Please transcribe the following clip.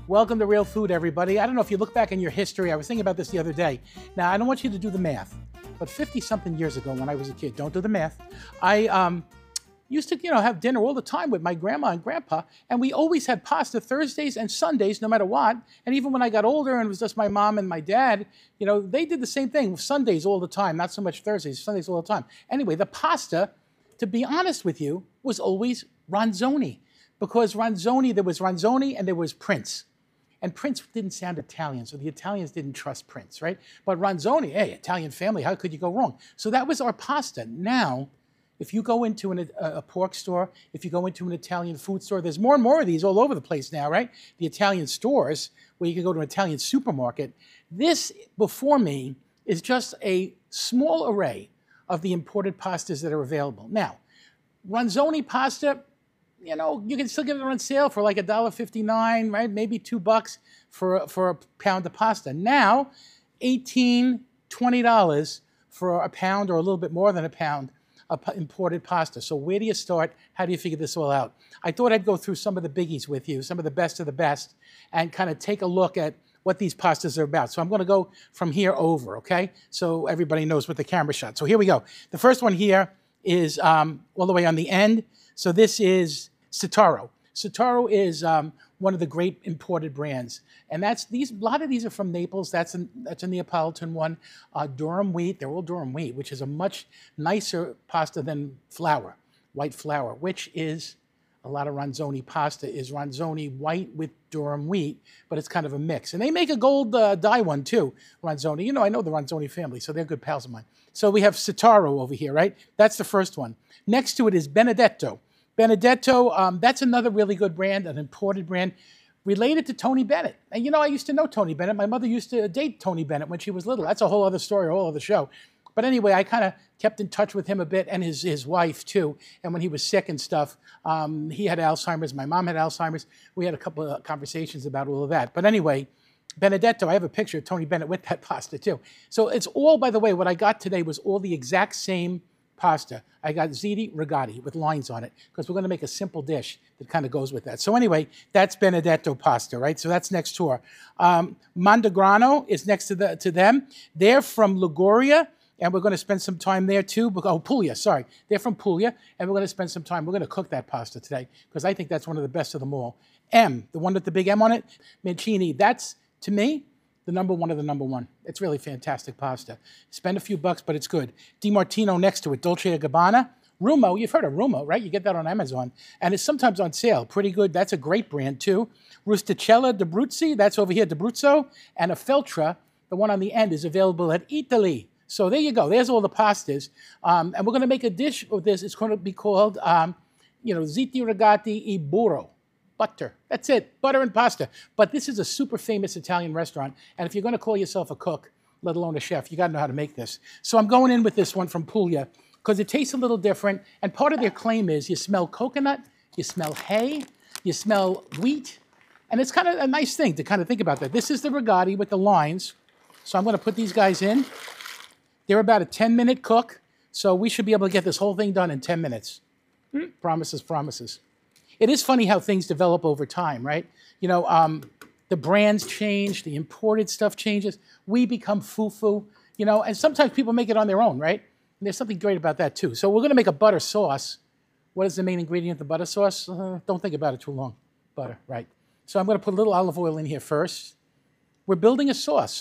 Welcome to Real Food, everybody. I don't know if you look back in your history. I was thinking about this the other day. Now, I don't want you to do the math, but 50-something years ago when I was a kid, don't do the math, I used to, have dinner all the time with my grandma and grandpa, and we always had pasta Thursdays and Sundays, no matter what. And even when I got older and it was just my mom and my dad, they did the same thing, Sundays all the time, not so much Thursdays, Sundays all the time. Anyway, the pasta, to be honest with you, was always ronzoni, because there was ronzoni and there was Prince. And Prince didn't sound Italian, so the Italians didn't trust Prince, right? But ronzoni, hey, Italian family, how could you go wrong? So that was our pasta. Now, if you go into a pork store, if you go into an Italian food store, there's more and more of these all over the place now, right? The Italian stores, where you can go to an Italian supermarket. This, before me, is just a small array of the imported pastas that are available. Now, ronzoni pasta, you can still get it on sale for like $1.59, right? Maybe $2 for a pound of pasta. Now, $18, $20 for a pound or a little bit more than a pound of imported pasta. So where do you start? How do you figure this all out? I thought I'd go through some of the biggies with you, some of the best, and kind of take a look at what these pastas are about. So I'm going to go from here over, okay? So everybody knows what the camera shot. So here we go. The first one here is all the way on the end. So this is Sitaro. Sitaro is one of the great imported brands. And a lot of these are from Naples. That's a Neapolitan one. Durum wheat, they're all durum wheat, which is a much nicer pasta than flour, white flour, which is a lot of ronzoni pasta is ronzoni white with durum wheat, but it's kind of a mix. And they make a gold dye one too, ronzoni. I know the Ronzoni family, so they're good pals of mine. So we have Sitaro over here, right? That's the first one. Next to it is Benedetto. Benedetto, that's another really good brand, an imported brand, related to Tony Bennett. And I used to know Tony Bennett. My mother used to date Tony Bennett when she was little. That's a whole other story, a whole other show. But anyway, I kind of kept in touch with him a bit, and his wife too. And when he was sick and stuff, he had Alzheimer's. My mom had Alzheimer's. We had a couple of conversations about all of that. But anyway, Benedetto, I have a picture of Tony Bennett with that pasta too. So it's all, by the way, what I got today was all the exact same pasta. I got ziti rigatoni with lines on it because we're going to make a simple dish that kind of goes with that. So anyway, that's Benedetto pasta, right? So that's next to her. Montegrano is next to them. They're from Liguria, and we're going to spend some time there too. Oh, Puglia, sorry. They're from Puglia, and we're going to spend some time. We're going to cook that pasta today because I think that's one of the best of them all. M, the one with the big M on it, Mancini. That's, to me, the number one of the number one. It's really fantastic pasta. Spend a few bucks, but it's good. Di Martino next to it, Dolce & Gabbana. Rumo, you've heard of Rumo, right? You get that on Amazon. And it's sometimes on sale. Pretty good. That's a great brand, too. Rusticella d'Abruzzi, that's over here, d'Abruzzo. And a Feltra, the one on the end, is available at Italy. So there you go. There's all the pastas. And we're going to make a dish of this. It's going to be called, ziti rigatoni e burro. Butter. That's it. Butter and pasta. But this is a super famous Italian restaurant. And if you're going to call yourself a cook, let alone a chef, you got to know how to make this. So I'm going in with this one from Puglia because it tastes a little different. And part of their claim is you smell coconut, you smell hay, you smell wheat. And it's kind of a nice thing to kind of think about that. This is the rigatoni with the lines. So I'm going to put these guys in. They're about a 10-minute cook. So we should be able to get this whole thing done in 10 minutes. Promises, promises. It is funny how things develop over time, right? The brands change, the imported stuff changes. We become foo-foo, and sometimes people make it on their own, right? And there's something great about that, too. So we're going to make a butter sauce. What is the main ingredient of the butter sauce? Don't think about it too long. Butter, right. So I'm going to put a little olive oil in here first. We're building a sauce.